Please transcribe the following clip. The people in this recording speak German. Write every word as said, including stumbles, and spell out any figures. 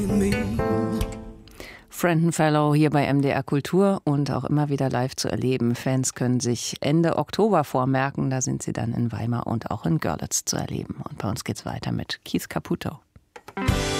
Frenton Fellow hier bei M D R Kultur und auch immer wieder live zu erleben. Fans können sich Ende Oktober vormerken, da sind sie dann in Weimar und auch in Görlitz zu erleben. Und bei uns geht's weiter mit Keith Caputo.